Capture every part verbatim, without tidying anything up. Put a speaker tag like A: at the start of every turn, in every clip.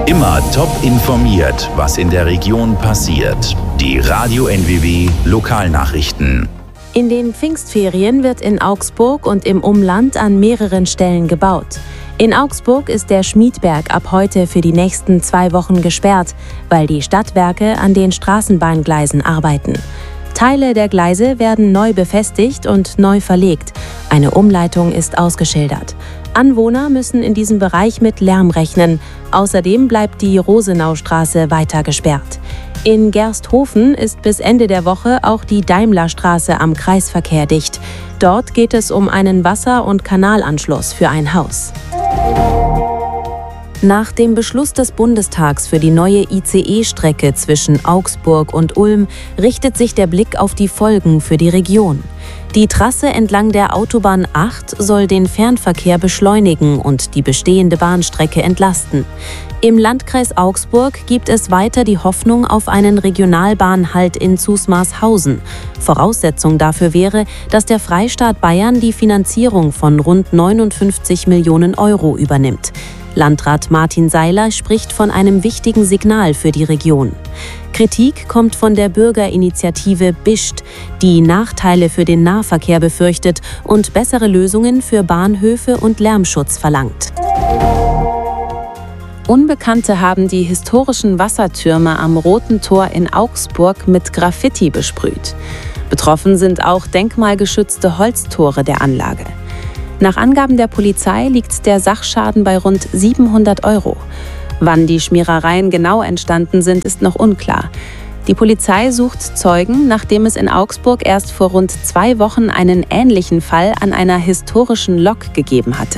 A: Immer top informiert, was in der Region passiert. Die Radio N W W Lokalnachrichten.
B: In den Pfingstferien wird in Augsburg und im Umland an mehreren Stellen gebaut. In Augsburg ist der Schmiedberg ab heute für die nächsten zwei Wochen gesperrt, weil die Stadtwerke an den Straßenbahngleisen arbeiten. Teile der Gleise werden neu befestigt und neu verlegt. Eine Umleitung ist ausgeschildert. Anwohner müssen in diesem Bereich mit Lärm rechnen. Außerdem bleibt die Rosenaustraße weiter gesperrt. In Gersthofen ist bis Ende der Woche auch die Daimlerstraße am Kreisverkehr dicht. Dort geht es um einen Wasser- und Kanalanschluss für ein Haus. Nach dem Beschluss des Bundestags für die neue I C E-Strecke zwischen Augsburg und Ulm richtet sich der Blick auf die Folgen für die Region. Die Trasse entlang der Autobahn acht soll den Fernverkehr beschleunigen und die bestehende Bahnstrecke entlasten. Im Landkreis Augsburg gibt es weiter die Hoffnung auf einen Regionalbahnhalt in Zusmarshausen. Voraussetzung dafür wäre, dass der Freistaat Bayern die Finanzierung von rund neunundfünfzig Millionen Euro übernimmt. Landrat Martin Seiler spricht von einem wichtigen Signal für die Region. Kritik kommt von der Bürgerinitiative Bischt, die Nachteile für den Nahverkehr befürchtet und bessere Lösungen für Bahnhöfe und Lärmschutz verlangt. Unbekannte haben die historischen Wassertürme am Roten Tor in Augsburg mit Graffiti besprüht. Betroffen sind auch denkmalgeschützte Holztore der Anlage. Nach Angaben der Polizei liegt der Sachschaden bei rund siebenhundert Euro. Wann die Schmierereien genau entstanden sind, ist noch unklar. Die Polizei sucht Zeugen, nachdem es in Augsburg erst vor rund zwei Wochen einen ähnlichen Fall an einer historischen Lok gegeben hatte.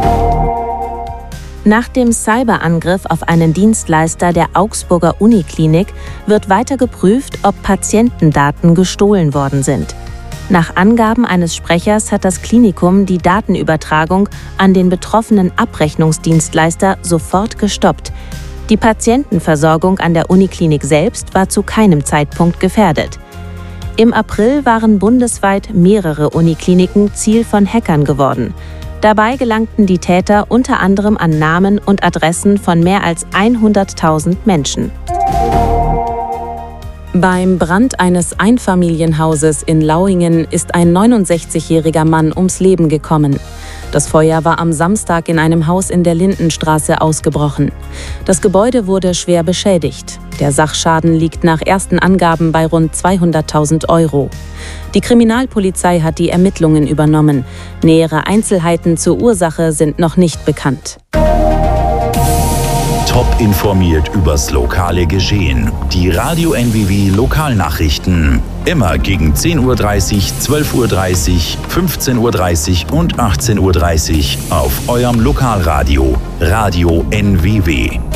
B: Nach dem Cyberangriff auf einen Dienstleister der Augsburger Uniklinik wird weiter geprüft, ob Patientendaten gestohlen worden sind. Nach Angaben eines Sprechers hat das Klinikum die Datenübertragung an den betroffenen Abrechnungsdienstleister sofort gestoppt. Die Patientenversorgung an der Uniklinik selbst war zu keinem Zeitpunkt gefährdet. Im April waren bundesweit mehrere Unikliniken Ziel von Hackern geworden. Dabei gelangten die Täter unter anderem an Namen und Adressen von mehr als hunderttausend Menschen. Beim Brand eines Einfamilienhauses in Lauingen ist ein neunundsechzigjähriger Mann ums Leben gekommen. Das Feuer war am Samstag in einem Haus in der Lindenstraße ausgebrochen. Das Gebäude wurde schwer beschädigt. Der Sachschaden liegt nach ersten Angaben bei rund zweihunderttausend Euro. Die Kriminalpolizei hat die Ermittlungen übernommen. Nähere Einzelheiten zur Ursache sind noch nicht bekannt.
A: Top informiert übers lokale Geschehen. Die Radio N W W Lokalnachrichten. Immer gegen zehn Uhr dreißig, zwölf Uhr dreißig, fünfzehn Uhr dreißig und achtzehn Uhr dreißig auf eurem Lokalradio. Radio N W W.